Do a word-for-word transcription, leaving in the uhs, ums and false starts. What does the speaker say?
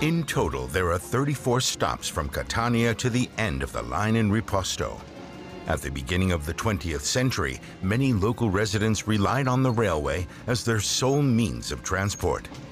In total, there are thirty-four stops from Catania to the end of the line in Riposto. At the beginning of the twentieth century, many local residents relied on the railway as their sole means of transport.